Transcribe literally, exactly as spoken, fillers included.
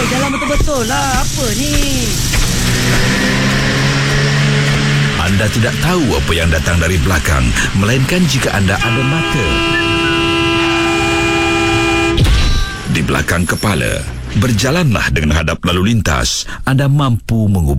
Eh, jalan betul-betul lah. Apa ni? Anda tidak tahu apa yang datang dari belakang, melainkan jika anda ada mata di belakang kepala. Berjalanlah dengan hadap lalu lintas. Anda mampu mengubah